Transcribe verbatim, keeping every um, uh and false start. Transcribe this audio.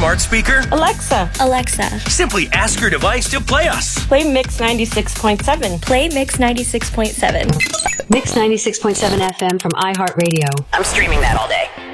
smart speaker? Alexa. Alexa. Simply ask your device to play us. Play Mix ninety-six point seven. Play Mix ninety-six point seven. Mix ninety-six point seven F M from iHeartRadio. I'm streaming that all day.